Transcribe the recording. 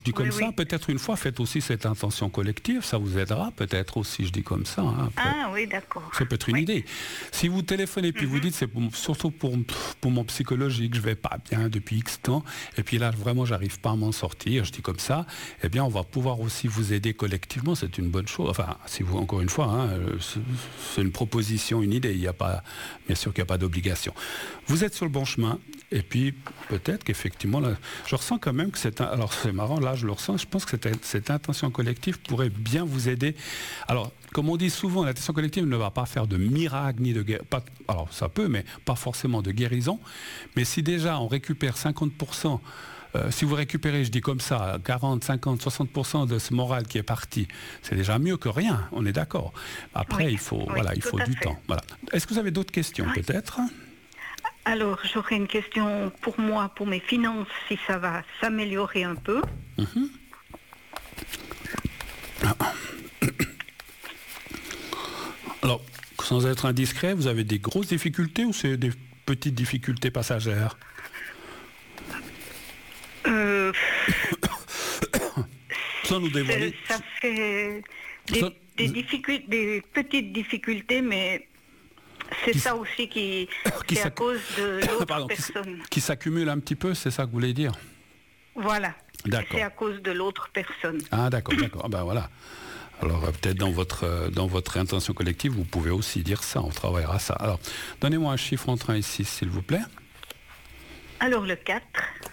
Je dis comme Oui, ça, oui. peut-être une fois, faites aussi cette intention collective, ça vous aidera peut-être aussi, je dis comme ça. Hein, après. Ah oui, d'accord. Ça peut être une Oui. idée. Si vous téléphonez puis vous dites c'est surtout pour mon psychologique, je vais pas bien depuis X temps, et puis là vraiment j'arrive pas à m'en sortir, je dis comme ça, eh bien on va pouvoir aussi vous aider collectivement, c'est une bonne chose. Enfin, si vous encore une fois, hein, c'est une proposition, une idée, il y a pas, bien sûr qu'il n'y a pas d'obligation. Vous êtes sur le bon chemin, et puis peut-être qu'effectivement, là, je ressens quand même que alors c'est marrant, là je le ressens, je pense que cette intention collective pourrait bien vous aider. Alors, comme on dit souvent, l'intention collective ne va pas faire de miracle ni de guérison. Alors ça peut, mais pas forcément de guérison. Mais si déjà on récupère 50%, si vous récupérez, je dis comme ça, 40, 50, 60% de ce moral qui est parti, c'est déjà mieux que rien, on est d'accord. Après, Oui, il faut, oui, voilà, il tout faut à du fait. temps. Voilà. Est-ce que vous avez d'autres questions peut-être? Alors, j'aurais une question pour moi, pour mes finances, si ça va s'améliorer un peu. Alors, sans être indiscret, vous avez des grosses difficultés ou c'est des petites difficultés passagères? Euh, Sans nous dévoiler. ça fait Ça- des petites difficultés, mais c'est ça aussi qui c'est à s'ac- cause de l'autre Pardon, personne. qui s'accumule un petit peu, c'est ça que vous voulez dire? Voilà. D'accord. C'est à cause de l'autre personne. Ah d'accord, d'accord. Ah, ben voilà. Alors peut-être dans votre intention collective, vous pouvez aussi dire ça, on travaillera ça. Alors, donnez-moi un chiffre entre 1 et 6, s'il vous plaît. Alors, le 4,